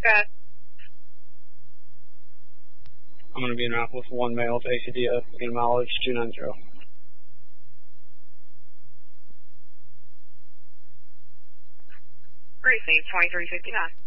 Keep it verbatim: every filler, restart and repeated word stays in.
Got it. I'm going to be in Annapolis, one male to A C D F, in mileage two ninety. Receive twenty-three fifty-nine.